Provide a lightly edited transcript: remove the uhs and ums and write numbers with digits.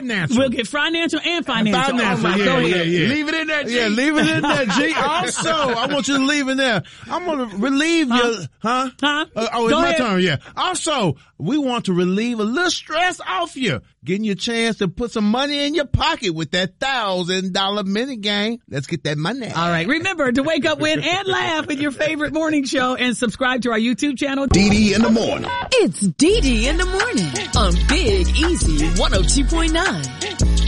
financial. We'll get financial and financial. Financial, All right, go ahead. yeah. Leave it in there, G. Yeah, leave it in there, G. Also, I want you to leave in there. I'm going to relieve your, it's Go my ahead. turn, yeah. Also, we want to relieve a little stress off you. Getting you a chance to put some money in your pocket with that $1,000 mini game. Let's get that money. All right. Remember to wake up, win, and laugh with your favorite morning show and subscribe to our YouTube channel. DD in the morning. It's DD in the morning on Big Easy 102.9.